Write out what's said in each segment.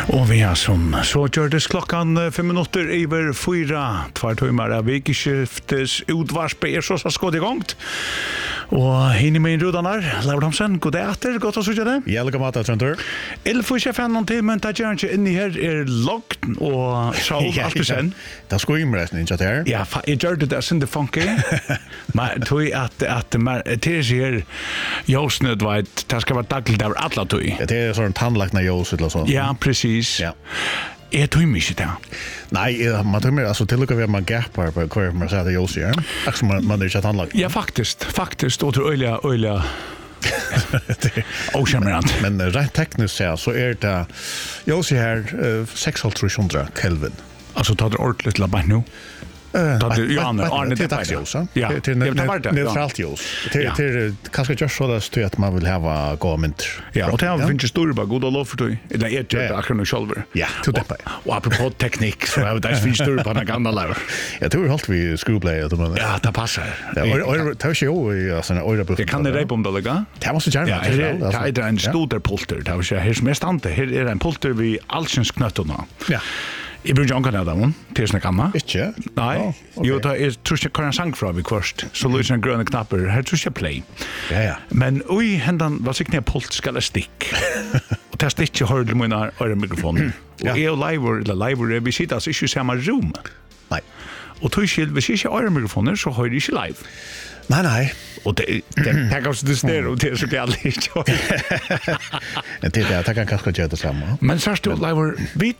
Och vi har som så gjordes klockan 5 minuter över 4, 2 timmar av vekeskiftes utvarspe så skott igång. Och hinner med in rudanar, Laurhamsen, god efter, gott att se det. Jävla mat Trenter. Elfusche fan till men där gör inte in här locked och så allt sen. Det screamar inte där. Ja, jag gjorde det sen det funky. Men tror att det är just nu vet det ska vara dagligt där alla tror. Det är sån tandlakna ljus eller så. Ja, precis. Ja. Är du mycket där? Nej, man tror mer alltså till och med man gapar på kvar man säger det ljus här. Alltså man är inte tandlakna. Ja, faktiskt och tror öliga Oceanrand. Men rent tekniskt så är det ljus här 600 Kelvin. Alltså tar det ordentligt labba nu. Arne det dagsljus. Ja, det är neutralt ljus. Det är kanske just så där att man vill ha gåmint. Ja, och det har finns stor bara goda lov för dig. Eller är det akkurat själva. Ja, till det. Och apropå teknik så har det finns stor på den gamla lär. Jag tror helt vi screwplay att man. Ja, det passar. Ja, och tar sig ju alltså en öra. Det kan det rep om det lägga. Det måste gärna. Ja, det är en stolterpolter. Det har jag här mest ante. Här är en polter vi allsens knöttorna. Ja. I brukar inte ha den, till såna gamla. Inte? Nej. Jo, det är tror jag kan sang från vi först. Så lyser en gröna knappar. Här tror jag play. Ja. Men oj, händan vad sig knä polt ska stick. Och testa inte hör du mina öronmikrofon. Och är live vi sitter alltså i samma rum. Nej. Och tror jag vi sitter öronmikrofoner så hör det inte live. Nej. Och det kanske det står och det så galligt. Det kan kanske göra det samma. Men så står live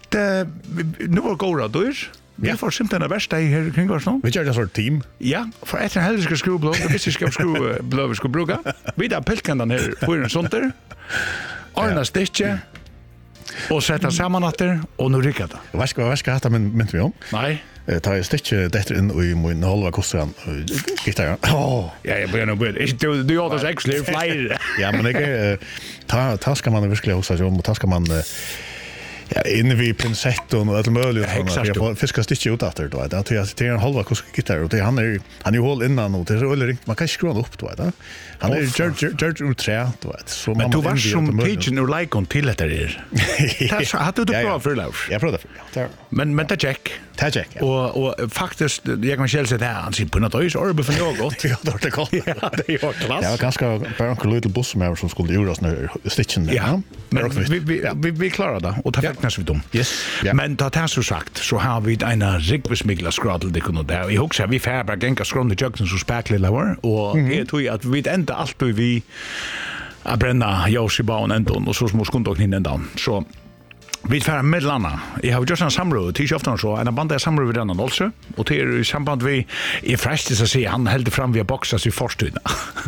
nu var gåra då. Vi får simpelthen det värsta här kring oss nu. Vi gör det så team. Ja, för ett helst ska blå, det visst ska blå ska bruka. Vi där pelkan den här för en sånt där. Arna Stitche. Och sätta samman åter och nu rycker det. Vad ska hata men vi om? Nej. Ta jag Stitche där in i min halva kossan. Gitarr. Ja, jag börjar nog du har det actually flyr. Ja, men det ta ska man verkligen också om och ta ska man ja, inne vid pincetten och allt möjligt såna. Jag får fiska Stitche ut efter då. Det är en halva gitarr och det han är håll innan och det är öller man kan skruva upp då vet. Han är George Ultra då vet. Så men du var som pigeon och like till det där. Det hade du bra för lov. Jag provade. Men det check. Och faktiskt jag kan själv säga han ser på något vis orbe för något. Ja, det är gott. Ja, det är klass. Ja, ganska bara en liten buss med som skulle göra såna Stitchen där. Ja. Men vi klarar det och ta fick vi dem. Yes. Men det har så sagt så har vi en rigbesmigla skradel det kunde där. Jag också vi färbar gänga skronde jucken så späckliga var och det tror jag att vi ända allt vi att bränna ljus i banan ändå och så små skondok in ända. Så vi färrar mellanna. Jag har just en samråd till ofta så en band där samråd vid den alltså och det är i samband vi är frästigt att se han helt fram via boxas i förstuna.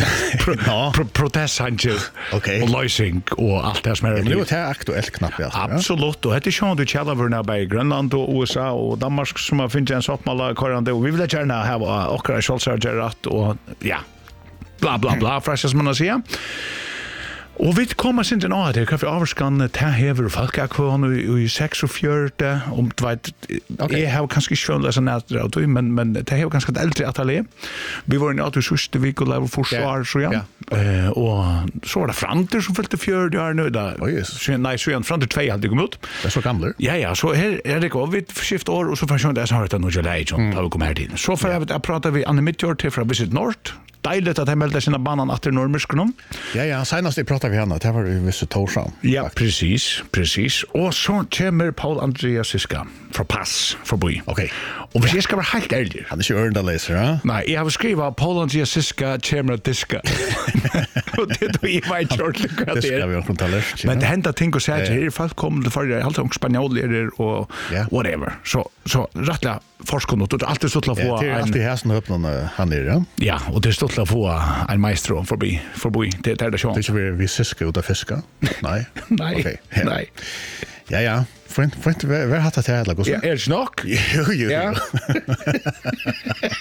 Protest han ju. Okej. Och lösning och allt det som är. Men det är aktuellt knappt alltså. Absolut och det är ju du källa för när på Grönland och USA och Danmark som har funnit en soppmala korrande och vi vill gärna ha och Scholzargerat och ja. Bla bla bla fräscht man säger. Och vi kommer sen till något det kaffe avskan ta hever folkakvon i 46 om du vet jag har kanske sjön så nära men det har ganska äldre atelier. Vi var i något sista vecka och lära försvar så ja. Och så var det framter som följde 4 år nu där. Så nej så igen framter 2 hade kommit ut. Det är så gamla. Ja så här är det går vi skiftar år och så försöker det så har det nog jag läge då kommer här till. Så för att prata vi Anne Midjord till från Visit North. Deiligt att de meldar sina banan efter Norrmörskonum. Ja, senast vi pratade vi henne, det var ju Visit Torsam. Ja, precis. Och så kommer Paul Andreas Siska från Pass, förbi. Okej. Och vi ska vara helt ärlig. Han är ju örndaläser, va? Nej, jag har skrivit Paul Andreas Siska, kommer att diska. Och det då i mig shortly det. Diska vi från Talers. Men det händer ting och säger det är folk kommer för allt om spanjoler och whatever. Så rättla forskning och allt är så att få. Det är alltid här som öppnar han är, ja. Ja, och det är stort att få en maestro förbi. Det är det så. Det är vi fiskar ut av fiska. Nej. Nej. Nej. Ja. Fint, vad har det här? Ja, är det snack? Jo. Ja.